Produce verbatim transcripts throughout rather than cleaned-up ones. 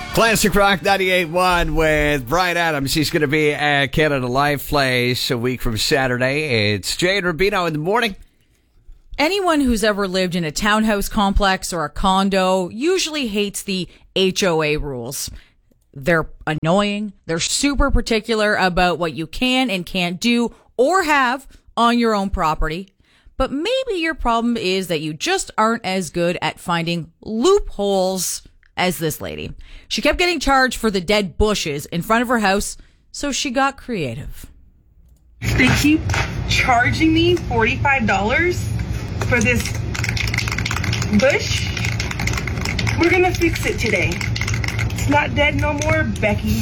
Classic Rock ninety-eight point one with Brian Adams. He's going to be at Canada Live Place a week from Saturday. It's Jay and Rubino in the morning. Anyone who's ever lived in a townhouse complex or a condo usually hates the H O A rules. They're annoying. They're super particular about what you can and can't do or have on your own property. But maybe your problem is that you just aren't as good at finding loopholes as this lady. She kept getting charged for the dead bushes in front of her house, so she got creative. They keep charging me forty-five dollars for this bush. We're gonna fix it today. It's not dead no more, Becky.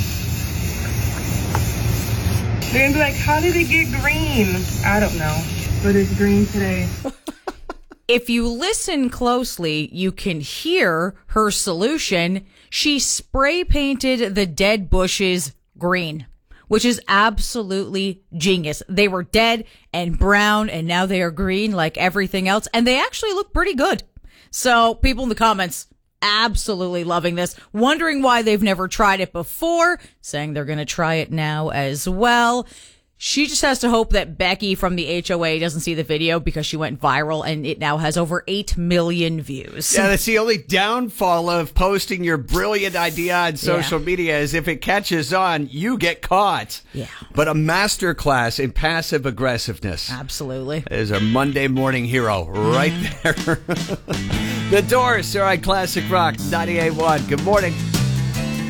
They're gonna be like, how did it get green? I don't know, but it's green today. If you listen closely, you can hear her solution. She spray painted the dead bushes green, which is absolutely genius. They were dead and brown, and now they are green like everything else, and they actually look pretty good. So people in the comments absolutely loving this, wondering why they've never tried it before, saying they're going to try it now as well. She just has to hope that Becky from the H O A doesn't see the video because she went viral and it now has over eight million views. Yeah, that's the only downfall of posting your brilliant idea on social yeah. media is if it catches on, you get caught. Yeah. But a masterclass in passive aggressiveness. Absolutely. Is our Monday morning hero right there. The Doors are on Classic Rock ninety-eight point one. Good morning.